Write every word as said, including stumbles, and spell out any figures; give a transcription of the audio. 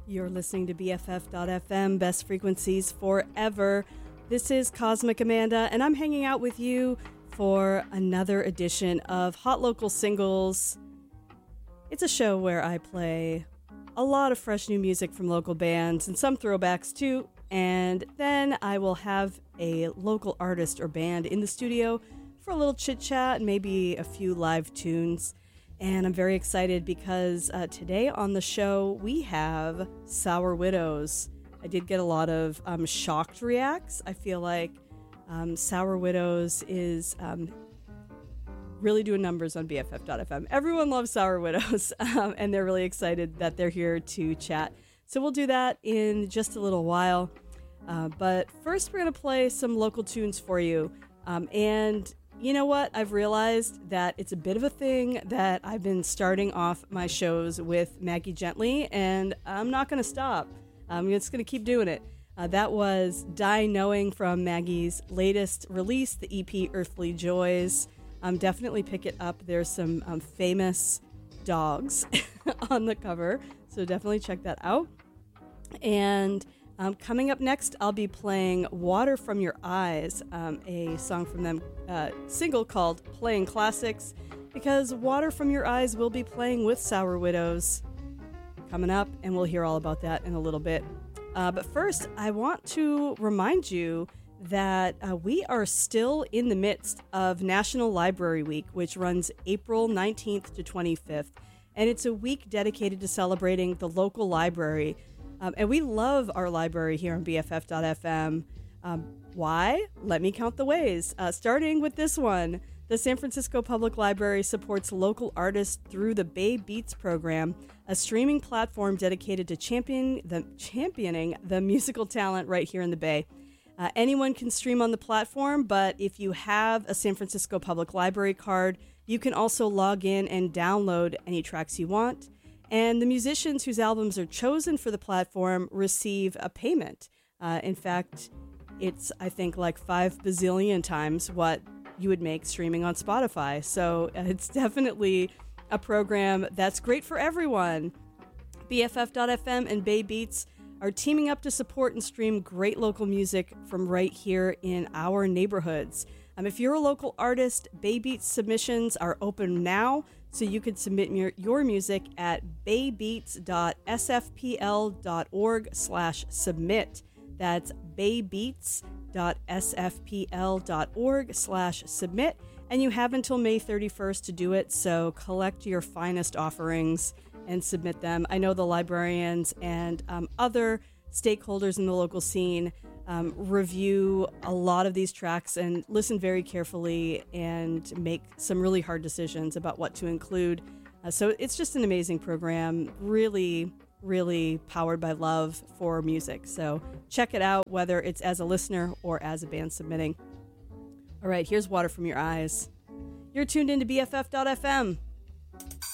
You're listening to B F F dot F M, best frequencies forever. This is Cosmic Amanda, and I'm hanging out with you for another edition of Hot Local Singles. It's a show where I play a lot of fresh new music from local bands and some throwbacks too, and then I will have a local artist or band in the studio for a little chit chat and maybe a few live tunes. And I'm very excited because uh, today on the show we have Sour Widows. I did get a lot of um, shocked reacts. I feel like um, Sour Widows is um, really doing numbers on B F F dot F M. Everyone loves Sour Widows, um, and they're really excited that they're here to chat. So we'll do that in just a little while. Uh, but first we're going to play some local tunes for you. Um, and you know what? I've realized that it's a bit of a thing that I've been starting off my shows with Maggie Gently, and I'm not going to stop. I'm just going to keep doing it. Uh, that was Die Knowing from Maggie's latest release, the E P Earthly Joys. Um, definitely pick it up. There's some um, famous dogs on the cover, so definitely check that out. And Um, coming up next, I'll be playing Water From Your Eyes, um, a song from them, uh, single called Playing Classics, because Water From Your Eyes will be playing with Sour Widows coming up, and we'll hear all about that in a little bit. Uh, but first, I want to remind you that uh, we are still in the midst of National Library Week, which runs April nineteenth to twenty-fifth, and it's a week dedicated to celebrating the local library. Um, and we love our library here on B F F dot F M. Um, why? Let me count the ways. Uh, starting with this one, the San Francisco Public Library supports local artists through the Bay Beats program, a streaming platform dedicated to champion the, championing the musical talent right here in the Bay. Uh, anyone can stream on the platform, but if you have a San Francisco Public Library card, you can also log in and download any tracks you want. And the musicians whose albums are chosen for the platform receive a payment. Uh, in fact, it's, I think, like five bazillion times what you would make streaming on Spotify. So uh, it's definitely a program that's great for everyone. B F F dot F M and Bay Beats are teaming up to support and stream great local music from right here in our neighborhoods. Um, if you're a local artist, Bay Beats submissions are open now, so you can submit your, your music at baybeats dot s f p l dot org slash submit. That's baybeats dot s f p l dot org slash submit. And you have until May thirty-first to do it, so collect your finest offerings and submit them. I know the librarians and um, other stakeholders in the local scene Um, review a lot of these tracks and listen very carefully and make some really hard decisions about what to include. Uh, so it's just an amazing program, really, really powered by love for music. So check it out, whether it's as a listener or as a band submitting. All right, here's Water From Your Eyes. You're tuned into B F F dot F M.